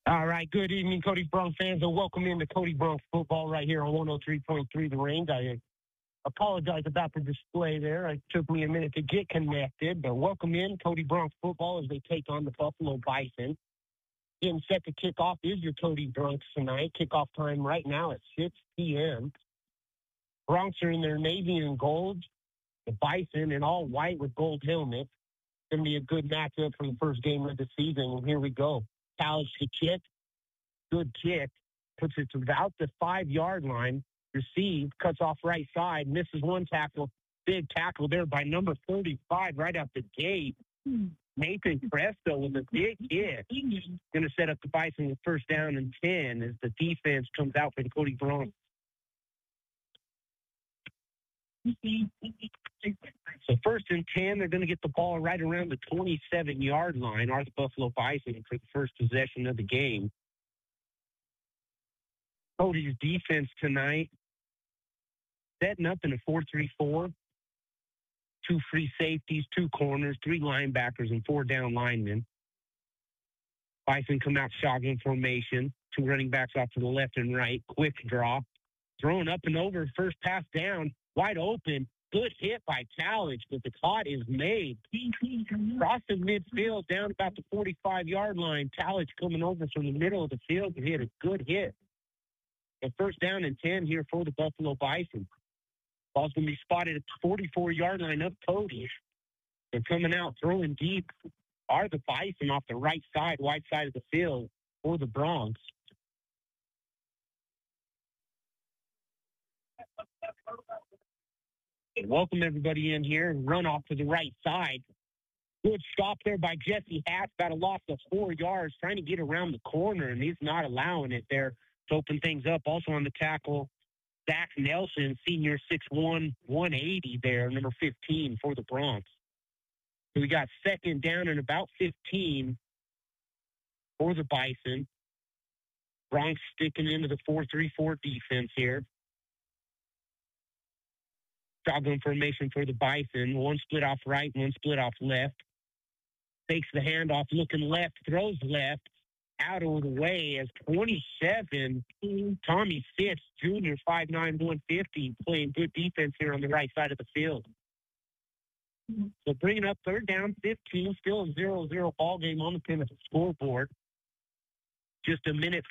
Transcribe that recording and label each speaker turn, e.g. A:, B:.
A: All right, good evening, Cody Bronx fans, and welcome into Cody Bronx football right here on 103.3 The Range. I apologize about the display there. It took me a minute to get connected, but welcome in Cody Bronx football as they take on the Buffalo Bison. Getting set to kick off is your Cody Bronx tonight. Kickoff time right now at 6 p.m. Bronx are in their navy and gold. The Bison in all white with gold helmets. Going to be a good matchup for the first game of the season. And here we go. College to kick. Good kick. Puts it to about the 5-yard line. Receive. Cuts off right side. Misses one tackle. Big tackle there by number 35 right out the gate. Nathan Presto with a big hit. Going to set up the Bison with first down and 10 as the defense comes out for the Cody Bronx. So first and 10, they're going to get the ball right around the 27-yard line, are the Buffalo Bison, for the first possession of the game. Cody's defense tonight, setting up in a 4-3-4. 2 free safeties, 2 corners, 3 linebackers, and 4 down linemen. Bison come out shotgun formation. 2 running backs off to the left and right. Quick draw. Thrown up and over. First pass down. Wide open. Good hit by Talage, but the caught is made. Crossing midfield down about the 45-yard line. Talage coming over from the middle of the field and hit a good hit. And first down and 10 here for the Buffalo Bison. Ball's going to be spotted at the 44-yard line of Cody. They're coming out throwing deep. Are the Bison off the right side, wide side of the field for the Bronx. Welcome everybody in here and run off to the right side. Good stop there by Jesse Hatch. Got a loss of 4 yards, trying to get around the corner, and he's not allowing it there to open things up. Also on the tackle, Zach Nelson, senior 6'1", 180 there, number 15 for the Bronx. So we got second down and about 15 for the Bison. Bronx sticking into the 4-3-4 defense here. Shotgun formation for the Bison. 1 split off right, 1 split off left. Takes the handoff, looking left, throws left, out of the way as 27, Tommy Fitz, junior, 5'9", 150, playing good defense here on the right side of the field. So bringing up third down, 15, still a 0-0 ball game on the Pinnacle scoreboard. Just a minute